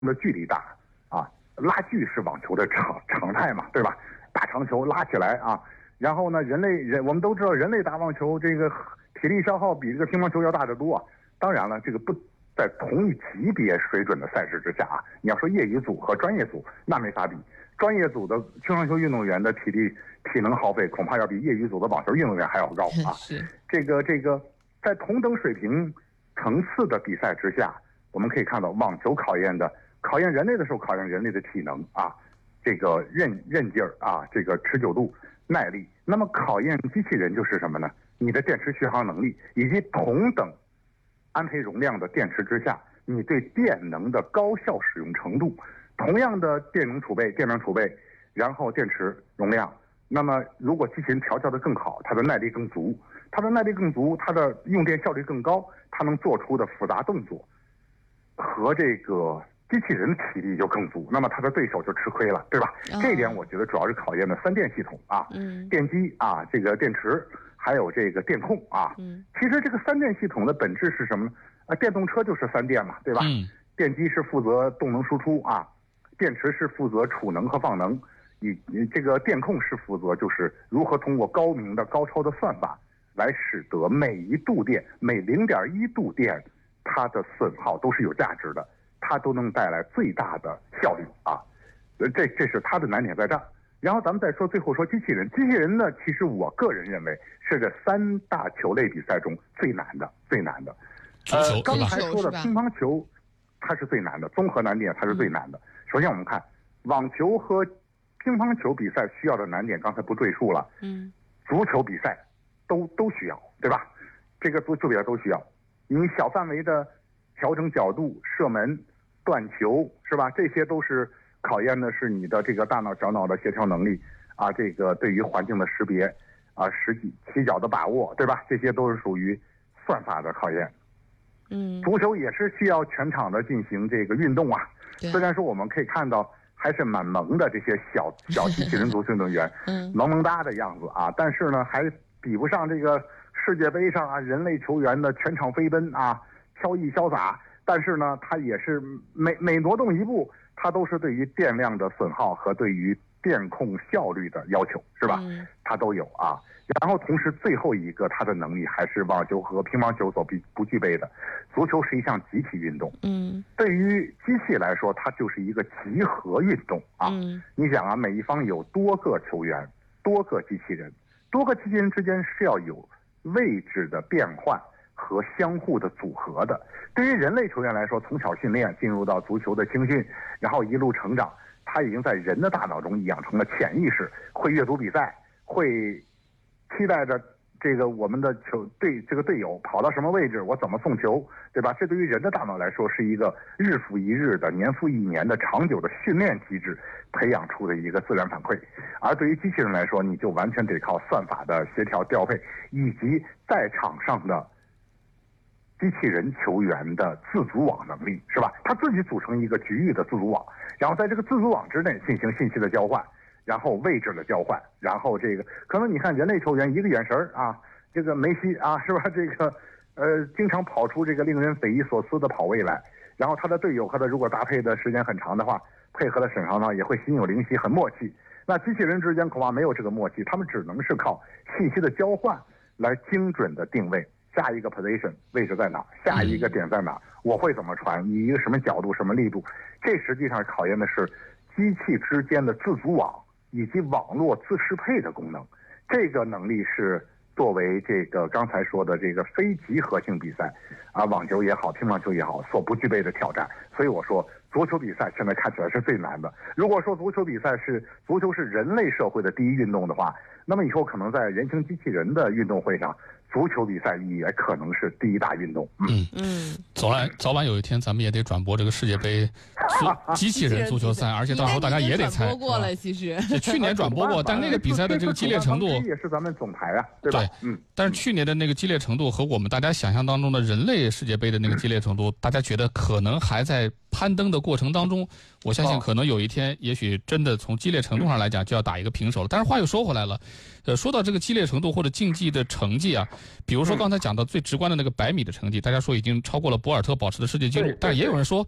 的距离大啊，拉锯是网球的常态嘛，对吧？大长球拉起来啊，然后呢，我们都知道人类打网球这个体力消耗比这个乒乓球要大得多啊。当然了，这个不在同一级别水准的赛事之下啊，你要说业余组和专业组那没法比，专业组的乒乓球运动员的体能耗费恐怕要比业余组的网球运动员还要高啊。这个在同等水平层次的比赛之下，我们可以看到网球考验人类的时候考验人类的体能啊，这个韧劲儿啊，这个持久度、耐力。那么考验机器人就是什么呢？你的电池续航能力，以及同等安培容量的电池之下，你对电能的高效使用程度。同样的电能储备，然后电池容量，那么如果机器人调教的更好，它的耐力更足，它的用电效率更高，它能做出的复杂动作和这个机器人体力就更足，那么他的对手就吃亏了，对吧？这一点我觉得主要是考验的三电系统啊，电机啊，这个电池，还有这个电控啊。其实这个三电系统的本质是什么呢？电动车就是三电嘛，对吧？电机是负责动能输出啊，电池是负责储能和放能，这个电控是负责就是如何通过高明的高超的算法来使得每一度电、每0.1度电，它的损耗都是有价值的，它都能带来最大的效率啊。这是它的难点在这儿。然后咱们再说，最后说机器人呢，其实我个人认为是这三大球类比赛中最难的。刚才说的乒乓球，它是最难的，综合难点它是最难的。首先我们看网球和乒乓球比赛需要的难点，刚才不赘述了。足球比赛都需要，对吧？这个足球比赛都需要。你小范围的调整角度、射门、断球，是吧？这些都是考验的是你的这个大脑小脑的协调能力啊，这个对于环境的识别啊，起脚的把握，对吧？这些都是属于算法的考验。足球也是需要全场的进行这个运动啊。虽然说我们可以看到还是蛮萌的这些小机器人足球运动员，萌哒的样子啊，但是呢，还比不上这个世界杯上啊人类球员的全场飞奔啊，飘逸潇洒。但是呢，它也是每挪动一步，它都是对于电量的损耗和对于电控效率的要求，是吧？它都有啊。然后同时最后一个，它的能力还是网球和乒乓球所不具备的。足球是一项集体运动，对于机器来说，它就是一个集合运动啊。你想啊，每一方有多个球员、多个机器人，多个机器人之间是要有位置的变换和相互的组合的。对于人类球员来说，从小训练进入到足球的青训，然后一路成长，他已经在人的大脑中养成了潜意识，会阅读比赛，会期待着这个我们的队友跑到什么位置，我怎么送球，对吧？这对于人的大脑来说是一个日复一日的、年复一年的长久的训练机制培养出的一个自然反馈。而对于机器人来说，你就完全得靠算法的协调调配，以及在场上的机器人球员的自组网能力，是吧？他自己组成一个局域的自组网，然后在这个自组网之内进行信息的交换，然后位置的交换，然后这个可能你看人类球员一个眼神啊，这个梅西啊，是吧？这个经常跑出这个令人匪夷所思的跑位来，然后他的队友和他如果搭配的时间很长的话，配合的很长呢，也会心有灵犀，很默契。那机器人之间恐怕没有这个默契，他们只能是靠信息的交换来精准的定位。下一个 position 位置在哪？下一个点在哪？我会怎么传？以一个什么角度、什么力度？这实际上考验的是机器之间的自组网以及网络自适配的功能。这个能力是作为这个刚才说的这个非集合性比赛啊，网球也好，乒乓球也好，所不具备的挑战。所以我说，足球比赛现在看起来是最难的。如果说足球是人类社会的第一运动的话，那么以后可能在人形机器人的运动会上，足球比赛也可能是第一大运动。 早晚有一天咱们也得转播这个世界杯机器人足球赛，而且到时候大家也得猜。 转播过了，其实去年转播过，但那个比赛的这个激烈程度也是咱们总台啊，对吧？ 但是去年的那个激烈程度和我们大家想象当中的人类世界杯的那个激烈程度，大家觉得可能还在攀登的过程当中。我相信可能有一天，也许真的从激烈程度上来讲就要打一个平手了。但是话又说回来了，说到这个激烈程度或者竞技的成绩啊，比如说刚才讲到最直观的那个100米的成绩，大家说已经超过了博尔特保持的世界纪录，但是也有人说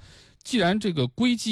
既然这个硅基